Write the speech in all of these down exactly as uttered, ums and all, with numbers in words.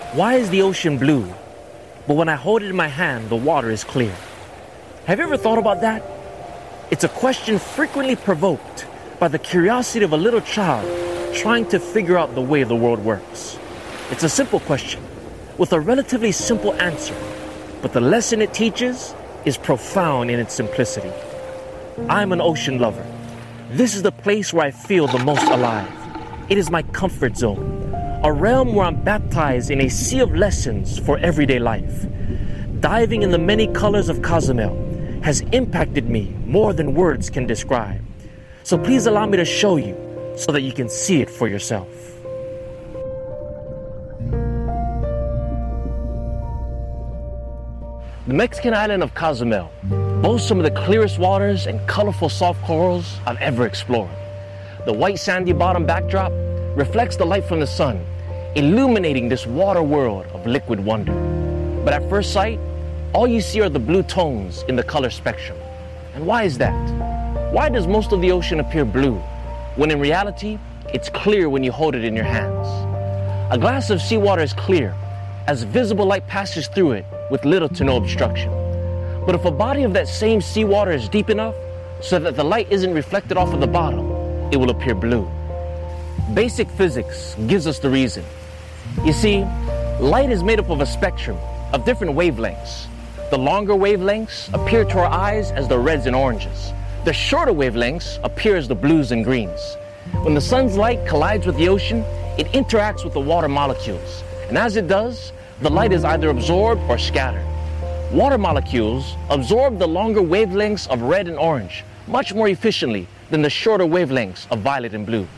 Why is the ocean blue, but when I hold it in my hand, the water is clear? Have you ever thought about that? It's a question frequently provoked by the curiosity of a little child trying to figure out the way the world works. It's a simple question with a relatively simple answer, but the lesson it teaches is profound in its simplicity. I'm an ocean lover. This is the place where I feel the most alive. It is my comfort zone, a realm where I'm baptized in a sea of lessons for everyday life. Diving in the many colors of Cozumel has impacted me more than words can describe. So please allow me to show you so that you can see it for yourself. The Mexican island of Cozumel boasts some of the clearest waters and colorful soft corals I've ever explored. The white sandy bottom backdrop reflects the light from the sun, illuminating this water world of liquid wonder. But at first sight, all you see are the blue tones in the color spectrum. And why is that? Why does most of the ocean appear blue, when in reality, it's clear when you hold it in your hands? A glass of seawater is clear, as visible light passes through it with little to no obstruction. But if a body of that same seawater is deep enough so that the light isn't reflected off of the bottom, it will appear blue. Basic physics gives us the reason. You see, light is made up of a spectrum of different wavelengths. The longer wavelengths appear to our eyes as the reds and oranges. The shorter wavelengths appear as the blues and greens. When the sun's light collides with the ocean, it interacts with the water molecules. And as it does, the light is either absorbed or scattered. Water molecules absorb the longer wavelengths of red and orange much more efficiently than the shorter wavelengths of violet and blue.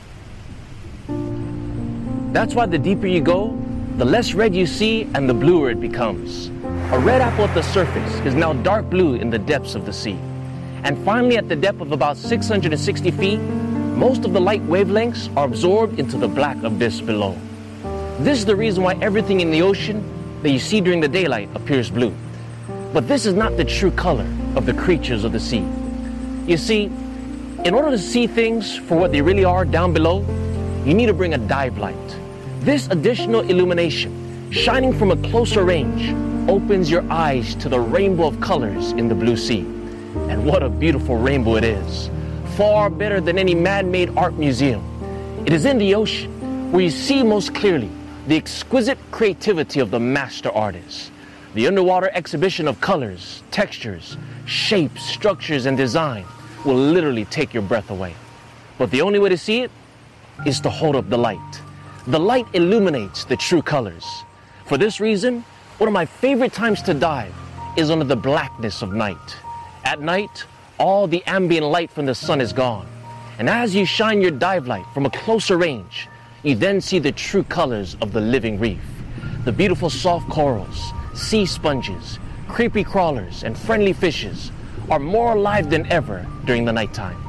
That's why the deeper you go, the less red you see and the bluer it becomes. A red apple at the surface is now dark blue in the depths of the sea. And finally, at the depth of about six hundred sixty feet, most of the light wavelengths are absorbed into the black abyss below. This is the reason why everything in the ocean that you see during the daylight appears blue. But this is not the true color of the creatures of the sea. You see, in order to see things for what they really are down below, you need to bring a dive light. This additional illumination, shining from a closer range, opens your eyes to the rainbow of colors in the blue sea. And what a beautiful rainbow it is. Far better than any man-made art museum. It is in the ocean where you see most clearly the exquisite creativity of the master artist. The underwater exhibition of colors, textures, shapes, structures, and design will literally take your breath away. But the only way to see it is to hold up the light. The light illuminates the true colors. For this reason, one of my favorite times to dive is under the blackness of night. At night, all the ambient light from the sun is gone. And as you shine your dive light from a closer range, you then see the true colors of the living reef. The beautiful soft corals, sea sponges, creepy crawlers, and friendly fishes are more alive than ever during the nighttime.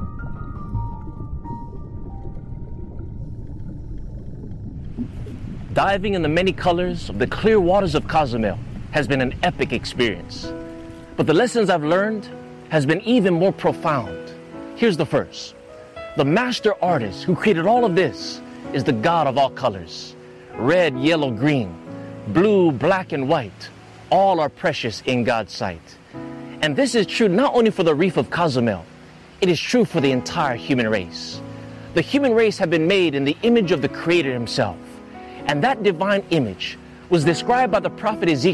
Diving in the many colors of the clear waters of Cozumel has been an epic experience. But the lessons I've learned has been even more profound. Here's the first. The master artist who created all of this is the God of all colors. Red, yellow, green, blue, black, and white, all are precious in God's sight. And this is true not only for the reef of Cozumel, it is true for the entire human race. The human race have been made in the image of the Creator himself. And that divine image was described by the prophet Ezekiel